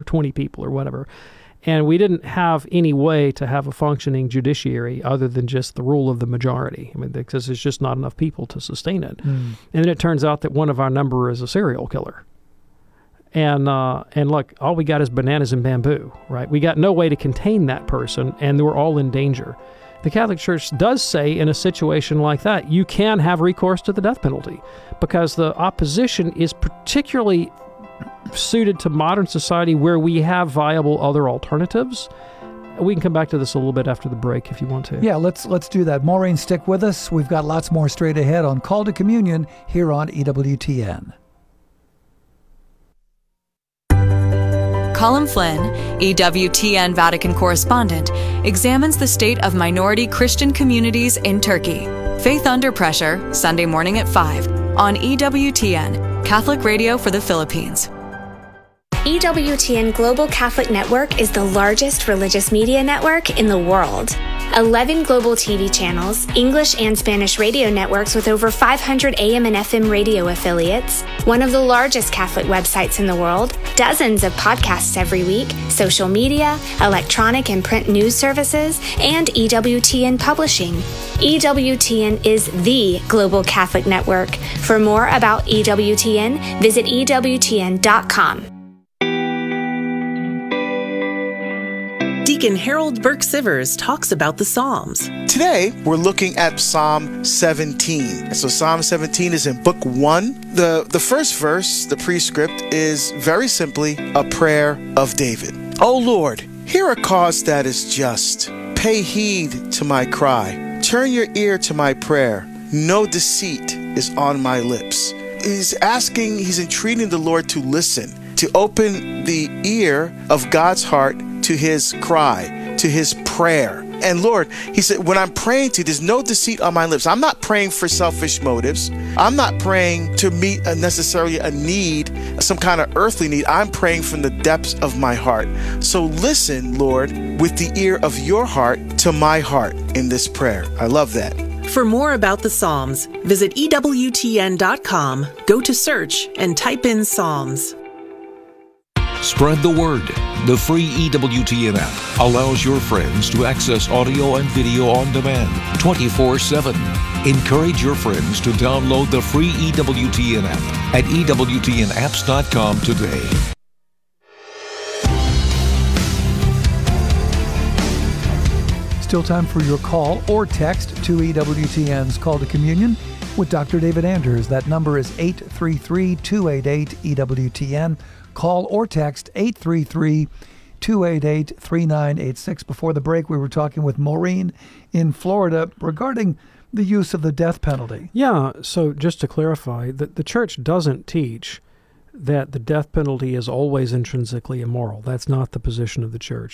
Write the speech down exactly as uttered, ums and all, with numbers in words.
twenty people or whatever. And we didn't have any way to have a functioning judiciary other than just the rule of the majority. I mean, because there's just not enough people to sustain it. Mm. And then it turns out that one of our number is a serial killer. And uh, and look, all we got is bananas and bamboo, right? We got no way to contain that person, and we're all in danger. The Catholic Church does say in a situation like that, you can have recourse to the death penalty because the opposition is particularly suited to modern society where we have viable other alternatives. We can come back to this a little bit after the break if you want to. Yeah, let's let's do that. Maureen, stick with us. We've got lots more straight ahead on Call to Communion here on E W T N. Colin Flynn, E W T N Vatican correspondent, examines the state of minority Christian communities in Turkey. Faith Under Pressure, Sunday morning at five on E W T N, Catholic Radio for the Philippines. E W T N Global Catholic Network is the largest religious media network in the world. eleven global T V channels, English and Spanish radio networks with over five hundred A M and F M radio affiliates, one of the largest Catholic websites in the world, dozens of podcasts every week, social media, electronic and print news services, and E W T N Publishing. E W T N is the global Catholic network. For more about E W T N, visit E W T N dot com. Deacon Harold Burke-Sivers talks about the Psalms. Today, we're looking at Psalm seventeen. And so Psalm seventeen is in Book one. The, the first verse, the prescript, is very simply a prayer of David. O Lord, hear a cause that is just. Pay heed to my cry. Turn your ear to my prayer. No deceit is on my lips. He's asking, he's entreating the Lord to listen, to open the ear of God's heart to his cry, to his prayer. And Lord, he said, when I'm praying to you, there's no deceit on my lips. I'm not praying for selfish motives. I'm not praying to meet a necessarily a need, some kind of earthly need. I'm praying from the depths of my heart. So listen, Lord, with the ear of your heart to my heart in this prayer. I love that. For more about the Psalms, visit E W T N dot com, go to search, and type in Psalms. Spread the word. The free E W T N app allows your friends to access audio and video on demand twenty-four seven. Encourage your friends to download the free E W T N app at E W T N apps dot com today. Still time for your call or text to E W T N's Call to Communion with Doctor David Anders. That number is eight three three, two eight eight, E W T N. Call or text eight three three, two eight eight, three nine eight six. Before the break, we were talking with Maureen in Florida regarding the use of the death penalty. Yeah, so just to clarify, the, the church doesn't teach that the death penalty is always intrinsically immoral. That's not the position of the church.